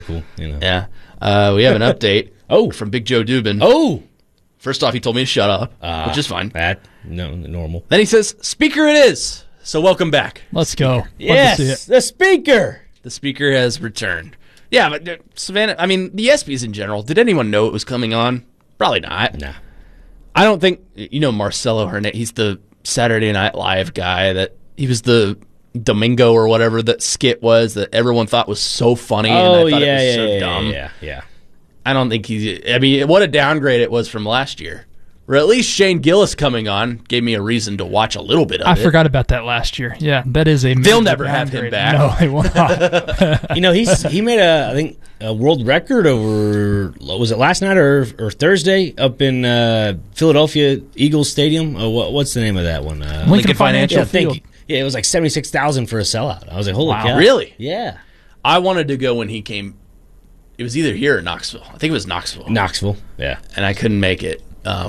Cool, Yeah. We have an update from Big Joe Dubin. First off, he told me to shut up, which is fine. Normal. Then he says, Speaker it is. So welcome back. Let's go. Yes, the Speaker. The Speaker has returned. Yeah, but Savannah, I mean, the ESPYs in general, did anyone know it was coming on? Probably not. Nah. I don't think, Marcelo Hernandez, he's the Saturday Night Live guy he was the Domingo or whatever that skit was that everyone thought was so funny and I thought it was so dumb. Yeah. I don't think what a downgrade it was from last year. Or at least Shane Gillis coming on gave me a reason to watch a little bit of it. I forgot about that last year. Yeah, that is a They'll never have him back. No, they will not. He made a world record over, was it last night or Thursday up in Philadelphia Eagles Stadium? What's the name of that one? Lincoln Financial Field. Yeah, it was like 76,000 for a sellout. I was like, holy cow. Really? Yeah. I wanted to go when he came. It was either here or Knoxville. I think it was Knoxville. Knoxville, yeah. And I couldn't make it.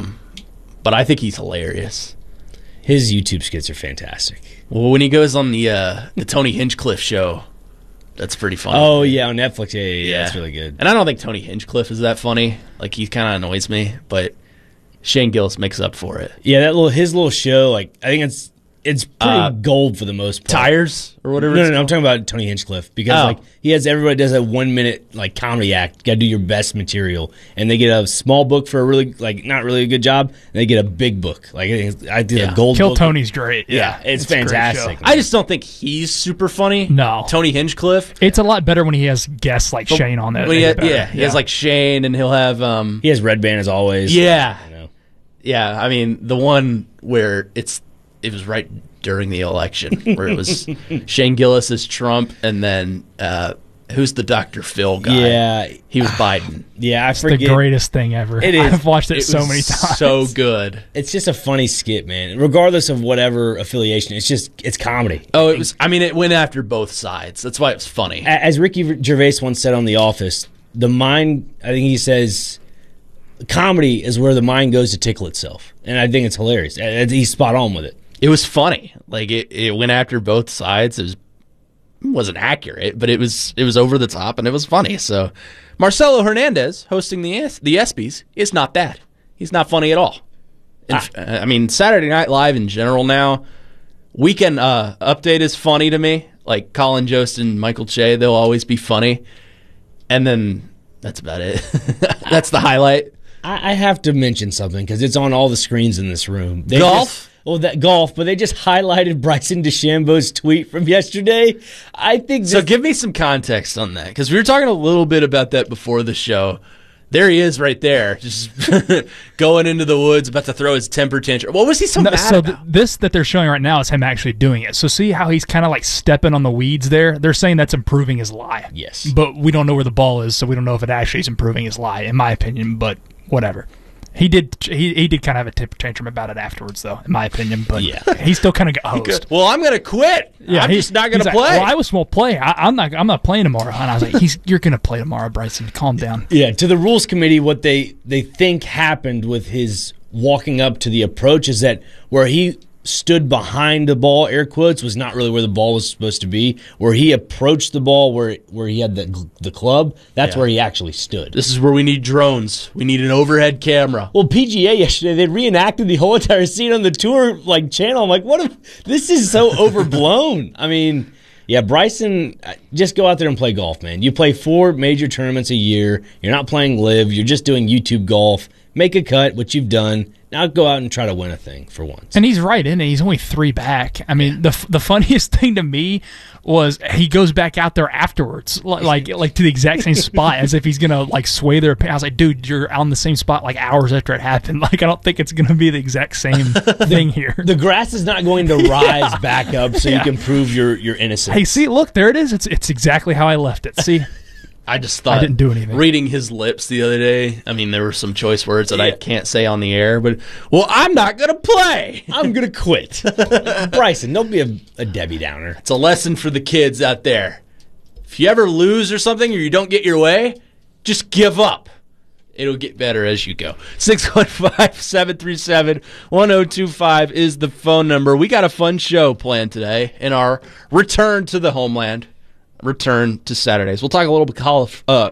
But I think he's hilarious. His YouTube skits are fantastic. Well, when he goes on the Tony Hinchcliffe show, that's pretty funny. Oh, yeah, on Netflix. Yeah, that's really good. And I don't think Tony Hinchcliffe is that funny. Like, he kind of annoys me, but Shane Gillis makes up for it. Yeah, his little show, I think it's pretty gold for the most part. Tires or whatever. No, I'm talking about Tony Hinchcliffe because everybody does a 1 minute comedy act. You got to do your best material, and they get a small book for a really not really a good job, and they get a big book. I did a gold. Kill book. Tony's great. Yeah, it's fantastic. I just don't think he's super funny. No, Tony Hinchcliffe. It's a lot better when he has guests like Shane on there. He has like Shane, and he'll have he has Red Band as always. Yeah, yeah. I mean, the one where it was right during the election where it was Shane Gillis as Trump and then who's the Dr. Phil guy? Yeah. He was Biden. Yeah, it's the greatest thing ever. It is. I've watched it so many times. So good. It's just a funny skit, man. Regardless of whatever affiliation, it's comedy. Oh, it went after both sides. That's why it was funny. As Ricky Gervais once said on The Office, the mind, I think he says, comedy is where the mind goes to tickle itself. And I think it's hilarious. He's spot on with it. It was funny. Like it went after both sides. It wasn't accurate, but it was over the top and it was funny. So Marcelo Hernandez hosting the ESPYs is not bad. He's not funny at all. I mean, Saturday Night Live in general now, Weekend Update is funny to me. Like Colin Jost and Michael Che, they'll always be funny. And then that's about it. That's the highlight. I have to mention something because it's on all the screens in this room. Golf? Golf, but they just highlighted Bryson DeChambeau's tweet from yesterday. I think so. Give me some context on that because we were talking a little bit about that before the show. There he is, right there, just going into the woods, about to throw his temper tantrum. What was he so mad about? This that they're showing right now is him actually doing it. So see how he's kind of like stepping on the weeds there. They're saying that's improving his lie. Yes, but we don't know where the ball is, so we don't know if it actually is improving his lie, in my opinion. But whatever. He did kind of have a temper tantrum about it afterwards, though, in my opinion. But he still kind of got hosed. Well, I'm going to quit. Yeah, I'm just not going to play. Well, I won't play. I'm not playing tomorrow. And I was like, you're going to play tomorrow, Bryson. Calm down. Yeah, to the rules committee, what they think happened with his walking up to the approach is that where he stood behind the ball, air quotes, was not really where the ball was supposed to be. Where he approached the ball, where he had the club, that's where he actually stood. This is where we need drones. We need an overhead camera. Well, PGA yesterday, they reenacted the whole entire scene on the tour channel. I'm like, what if this is so overblown? I mean, yeah, Bryson, just go out there and play golf, man. You play 4 major tournaments a year. You're not playing live. You're just doing YouTube golf. Make a cut, which you've done. Now go out and try to win a thing for once. And he's right in it. He's only 3 back. I mean, the funniest thing to me was he goes back out there afterwards, like to the exact same spot as if he's gonna sway their opinion. I was like, dude, you're on the same spot hours after it happened. I don't think it's gonna be the exact same thing here. The grass is not going to rise back up so you can prove your innocence. Hey, see, look, there it is. It's exactly how I left it. See. I just thought, I didn't do anything. Reading his lips the other day, I mean, there were some choice words that I can't say on the air, but, I'm not going to play. I'm going to quit. Bryson, don't be a Debbie Downer. It's a lesson for the kids out there. If you ever lose or something or you don't get your way, just give up. It'll get better as you go. 615-737-1025 is the phone number. We got a fun show planned today in our return to the homeland. return to Saturdays. We'll talk a little bit